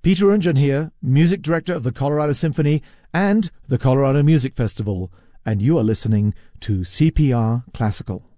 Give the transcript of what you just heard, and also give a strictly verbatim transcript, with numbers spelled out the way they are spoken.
Peter Unjan here, Music Director of the Colorado Symphony and the Colorado Music Festival, and you are listening to C P R Classical.